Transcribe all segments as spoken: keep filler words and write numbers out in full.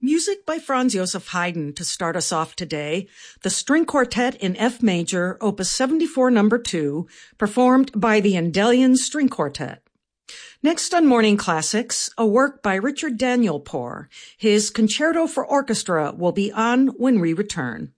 Music by Franz Joseph Haydn to start us off today. The String Quartet in F Major, Opus seventy-four, Number two, performed by the Endellian String Quartet. Next on Morning Classics, a work by Richard Danielpour. His Concerto for Orchestra will be on when we return.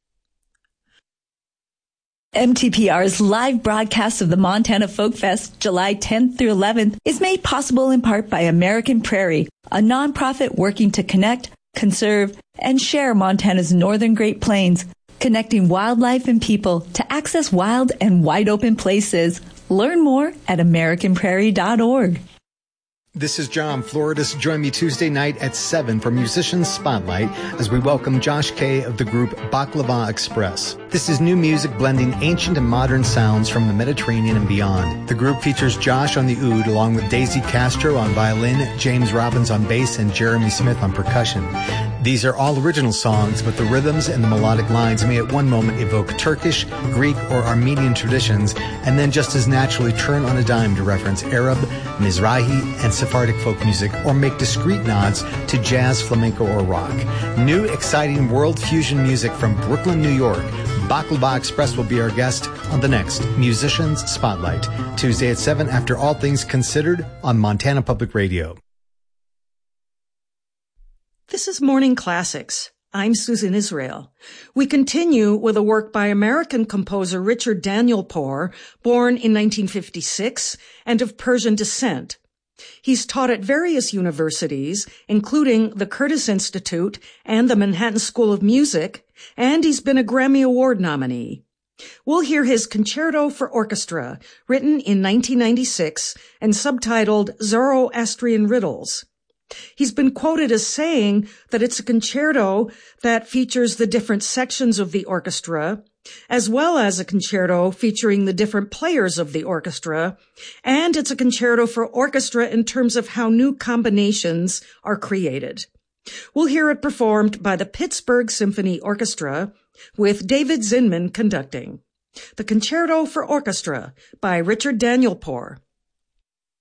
M T P R's live broadcast of the Montana Folk Fest, July tenth through eleventh, is made possible in part by American Prairie, a nonprofit working to connect, conserve, and share Montana's northern Great Plains, connecting wildlife and people to access wild and wide-open places. Learn more at american prairie dot org. This is John Floridis. Join me Tuesday night at seven for Musicians Spotlight as we welcome Josh Kay of the group Baklava Express. This is new music blending ancient and modern sounds from the Mediterranean and beyond. The group features Josh on the oud along with Daisy Castro on violin, James Robbins on bass, and Jeremy Smith on percussion. These are all original songs, but the rhythms and the melodic lines may at one moment evoke Turkish, Greek, or Armenian traditions, and then just as naturally turn on a dime to reference Arab, Mizrahi, and Sephardic folk music, or make discreet nods to jazz, flamenco, or rock. New, exciting world fusion music from Brooklyn, New York. Baklava Express will be our guest on the next Musicians Spotlight, Tuesday at seven after All Things Considered on Montana Public Radio. This is Morning Classics. I'm Susan Israel. We continue with a work by American composer Richard Danielpour, born in nineteen fifty-six and of Persian descent. He's taught at various universities, including the Curtis Institute and the Manhattan School of Music, and he's been a Grammy Award nominee. We'll hear his Concerto for Orchestra, written in nineteen ninety-six and subtitled Zoroastrian Riddles. He's been quoted as saying that it's a concerto that features the different sections of the orchestra, as well as a concerto featuring the different players of the orchestra, and it's a concerto for orchestra in terms of how new combinations are created. We'll hear it performed by the Pittsburgh Symphony Orchestra, with David Zinman conducting. The Concerto for Orchestra by Richard Danielpour.